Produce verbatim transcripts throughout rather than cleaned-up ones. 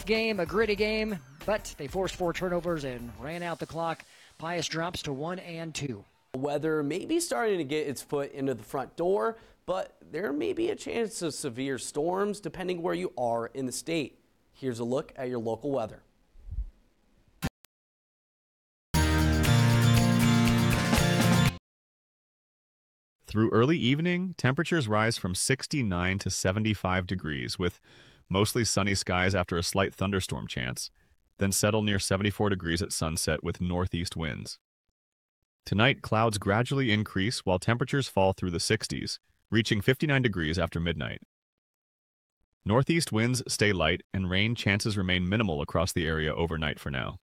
tough game, a gritty game, but they forced four turnovers and ran out the clock. Pius drops to one and two. Weather may be starting to get its foot into the front door, but there may be a chance of severe storms depending where you are in the state. Here's a look at your local weather. Through early evening, temperatures rise from sixty-nine to seventy-five degrees, with mostly sunny skies after a slight thunderstorm chance, then settle near seventy-four degrees at sunset with northeast winds. Tonight, clouds gradually increase while temperatures fall through the sixties, reaching fifty-nine degrees after midnight. Northeast winds stay light and rain chances remain minimal across the area overnight for now.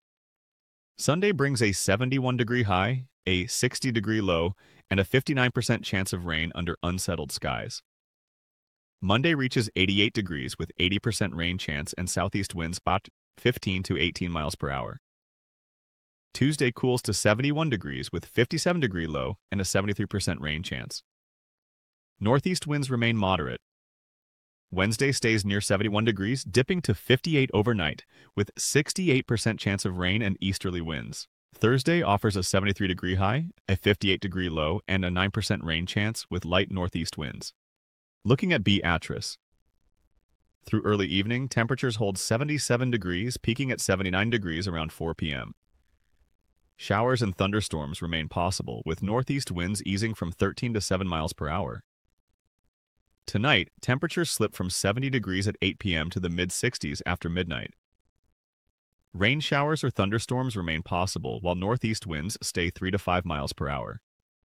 Sunday brings a seventy-one degree high, a sixty degree low, and a fifty-nine percent chance of rain under unsettled skies. Monday reaches eighty-eight degrees with eighty percent rain chance and southeast winds about fifteen to eighteen miles per hour. Tuesday cools to seventy-one degrees with fifty-seven degree low and a seventy-three percent rain chance. Northeast winds remain moderate. Wednesday stays near seventy-one degrees, dipping to fifty-eight overnight with sixty-eight percent chance of rain and easterly winds. Thursday offers a seventy-three degree high, a fifty-eight degree low, and a nine percent rain chance with light northeast winds. Looking at Beatrice. Through early evening, temperatures hold seventy-seven degrees, peaking at seventy-nine degrees around four p m Showers and thunderstorms remain possible, with northeast winds easing from thirteen to seven miles per hour. Tonight, temperatures slip from seventy degrees at eight p m to the mid sixties after midnight. Rain showers or thunderstorms remain possible, while northeast winds stay three to five miles per hour.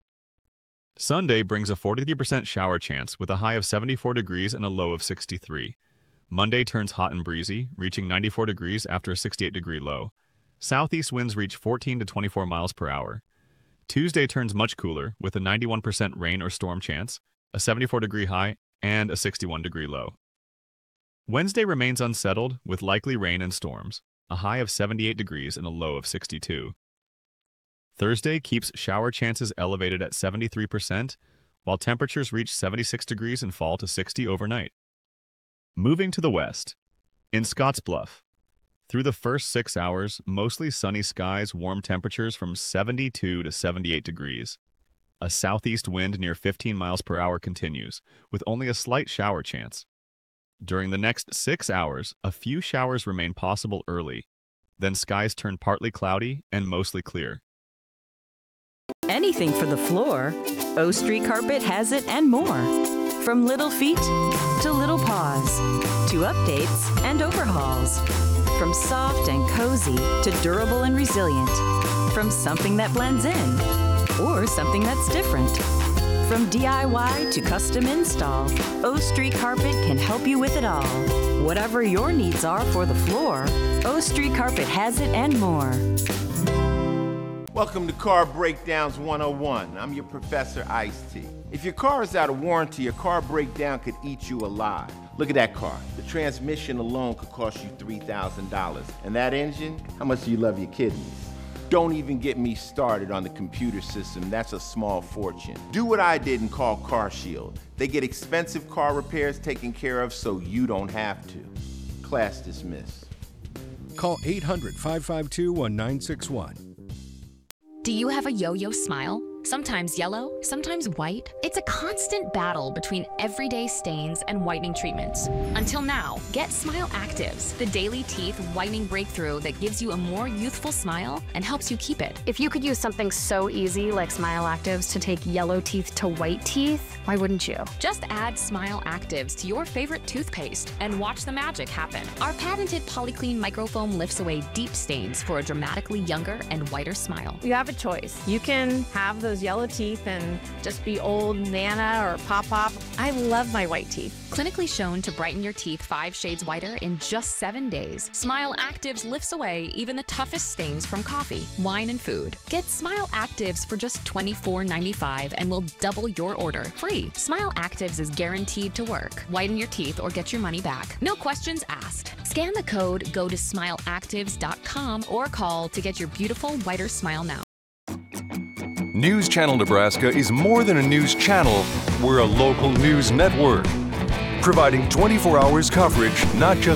Sunday brings a forty-three percent shower chance with a high of seventy-four degrees and a low of sixty-three. Monday turns hot and breezy, reaching ninety-four degrees after a sixty-eight degree low. Southeast winds reach fourteen to twenty-four miles per hour. Tuesday turns much cooler with a ninety-one percent rain or storm chance, a seventy-four degree high, and a sixty-one degree low. Wednesday remains unsettled with likely rain and storms, a high of seventy-eight degrees and a low of sixty-two. Thursday keeps shower chances elevated at seventy-three percent, while temperatures reach seventy-six degrees and fall to sixty overnight. Moving to the west. In Scottsbluff, through the first six hours, mostly sunny skies, warm temperatures from seventy-two to seventy-eight degrees. A southeast wind near fifteen miles per hour continues, with only a slight shower chance. During the next six hours, a few showers remain possible early. Then skies turn partly cloudy and mostly clear. Anything for the floor, O Street Carpet has it and more. From little feet to little paws, to updates and overhauls. From soft and cozy to durable and resilient. From something that blends in or something that's different. From D I Y to custom install, O Street Carpet can help you with it all. Whatever your needs are for the floor, O Street Carpet has it and more. Welcome to Car Breakdowns one oh one. I'm your Professor Ice-T. If your car is out of warranty, a car breakdown could eat you alive. Look at that car. The transmission alone could cost you three thousand dollars. And that engine, how much do you love your kidneys? Don't even get me started on the computer system. That's a small fortune. Do what I did and call CarShield. They get expensive car repairs taken care of so you don't have to. Class dismissed. Call eight hundred, five five two, one nine six one. Do you have a yo-yo smile? Sometimes yellow, sometimes white. It's a constant battle between everyday stains and whitening treatments. Until now, get Smile Actives, the daily teeth whitening breakthrough that gives you a more youthful smile and helps you keep it. If you could use something so easy like Smile Actives to take yellow teeth to white teeth, why wouldn't you? Just add Smile Actives to your favorite toothpaste and watch the magic happen. Our patented Polyclean microfoam lifts away deep stains for a dramatically younger and whiter smile. You have a choice. You can have those yellow teeth and just be old Nana or Pop Pop. I love my white teeth. Clinically shown to brighten your teeth five shades whiter in just seven days, Smile Actives lifts away even the toughest stains from coffee, wine, and food. Get Smile Actives for just twenty-four ninety-five and we'll double your order free. Smile Actives is guaranteed to work. Whiten your teeth or get your money back. No questions asked. Scan the code, go to smile actives dot com or call to get your beautiful whiter smile now. News Channel Nebraska is more than a news channel. We're a local news network, providing twenty-four hours coverage, not just